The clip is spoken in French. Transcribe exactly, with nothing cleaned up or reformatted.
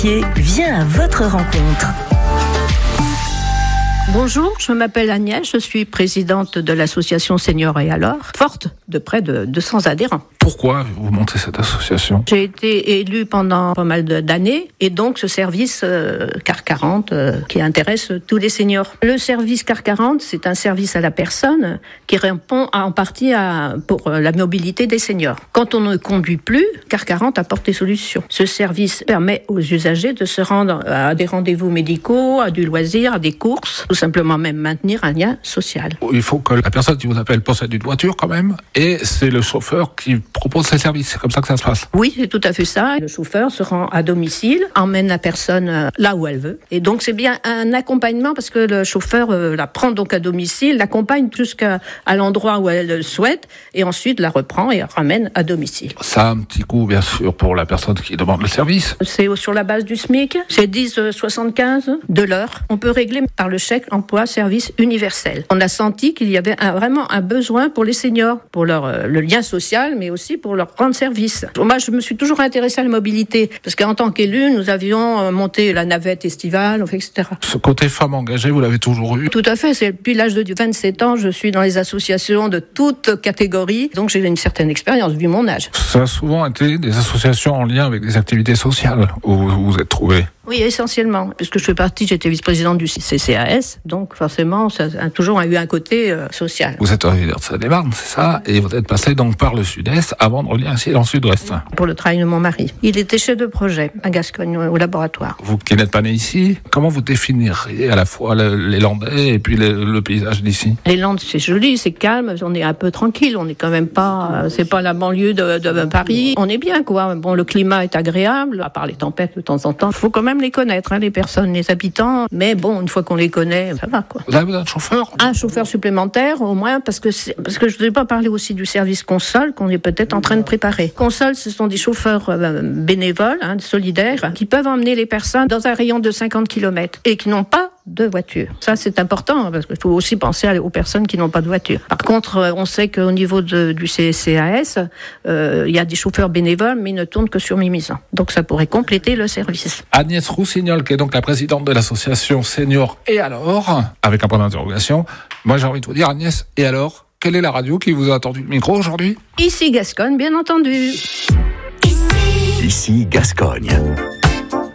Vient à votre rencontre. Bonjour, je m'appelle Agnès, je suis présidente de l'association Seniors et alors, forte de près de deux cents adhérents. Pourquoi vous montez cette association ? J'ai été élue pendant pas mal d'années et donc ce service euh, C A R quarante euh, qui intéresse tous les seniors. Le service C A R quarante, c'est un service à la personne qui répond à, en partie à, pour euh, la mobilité des seniors. Quand on ne conduit plus, C A R quarante apporte des solutions. Ce service permet aux usagers de se rendre à des rendez-vous médicaux, à du loisir, à des courses, tout simplement même maintenir un lien social. Il faut que la personne qui vous appelle possède une voiture quand même, et c'est le chauffeur qui propose ses services. C'est comme ça que ça se passe. Oui, c'est tout à fait ça. Le chauffeur se rend à domicile, emmène la personne là où elle veut. Et donc c'est bien un accompagnement parce que le chauffeur euh, la prend donc à domicile, l'accompagne jusqu'à à l'endroit où elle le souhaite, et ensuite la reprend et la ramène à domicile. Ça a un petit coût bien sûr pour la personne qui demande le service. C'est sur la base du SMIC, c'est dix virgule soixante-quinze de l'heure. On peut régler par le chèque emploi service universel. On a senti qu'il y avait un, vraiment un besoin pour les seniors, pour leur euh, le lien social, mais aussi pour leur rendre service. Moi, je me suis toujours intéressée à la mobilité, parce qu'en tant qu'élue, nous avions monté la navette estivale, et cetera. Ce côté femme engagée, vous l'avez toujours eu ? Tout à fait. C'est depuis l'âge de vingt-sept ans, je suis dans les associations de toutes catégories, donc j'ai une certaine expérience, vu mon âge. Ça a souvent été des associations en lien avec des activités sociales où vous vous êtes trouvés ? Oui, essentiellement, puisque je fais partie, j'étais vice-présidente du C C A S, donc forcément, ça a toujours eu un côté euh, social. Vous êtes originaire de Seine-et-Marne, c'est ça ? Et vous êtes passé donc par le sud-est avant de revenir ici dans le sud-ouest. Pour le travail de mon mari. Il était chef de projet à Gascogne, au laboratoire. Vous qui n'êtes pas né ici, comment vous définiriez à la fois le, les Landais et puis le, le paysage d'ici ? Les Landes, c'est joli, c'est calme, on est un peu tranquille, on est quand même pas, c'est pas la banlieue de, de Paris. On est bien, quoi. Bon, le climat est agréable, à part les tempêtes de temps en temps. Il faut quand même les connaître, hein, les personnes, les habitants. Mais bon, une fois qu'on les connaît, ça va, quoi. Vous avez un chauffeur ? Un chauffeur supplémentaire, au moins, parce que c'est, parce que je ne vais pas parler aussi du service console qu'on est peut-être en train de préparer. Console, ce sont des chauffeurs euh, bénévoles, hein, solidaires, qui peuvent emmener les personnes dans un rayon de cinquante kilomètres et qui n'ont pas de voiture. Ça, c'est important, parce qu'il faut aussi penser aux personnes qui n'ont pas de voiture. Par contre, on sait qu'au niveau de, du C C A S, euh, il y a des chauffeurs bénévoles, mais ils ne tournent que sur Mimizan. Donc, ça pourrait compléter le service. Agnès Roussignol, qui est donc la présidente de l'association Seniors et alors, avec un point d'interrogation. Moi, j'ai envie de vous dire, Agnès, et alors, quelle est la radio qui vous a tendu le micro aujourd'hui ? Ici Gascogne, bien entendu. Ici Gascogne.